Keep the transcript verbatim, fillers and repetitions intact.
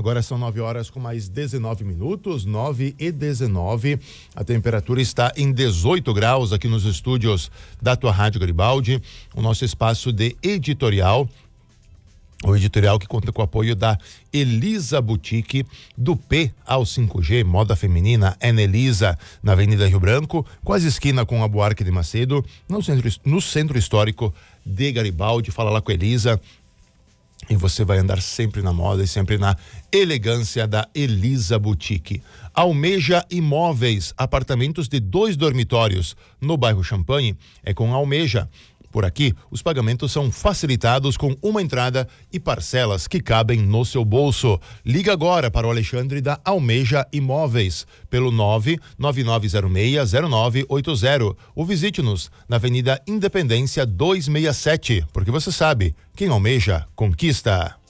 Agora são nove horas com mais dezenove minutos, nove e dezenove. A temperatura está em dezoito graus aqui nos estúdios da tua Rádio Garibaldi. O nosso espaço de editorial. O editorial que conta com o apoio da Elisa Boutique, do P ao cinco G, moda feminina, é na Elisa, na Avenida Rio Branco, quase esquina com a Buarque de Macedo, no centro, no centro histórico de Garibaldi. Fala lá com a Elisa e você vai andar sempre na moda e sempre na elegância da Elisa Boutique. Almeja Imóveis, apartamentos de dois dormitórios no bairro Champanhe, é com Almeja. Por aqui, os pagamentos são facilitados com uma entrada e parcelas que cabem no seu bolso. Liga agora para o Alexandre da Almeja Imóveis pelo nove nove nove zero seis zero nove oito zero ou visite-nos na Avenida Independência duzentos e sessenta e sete, porque você sabe, quem almeja, conquista.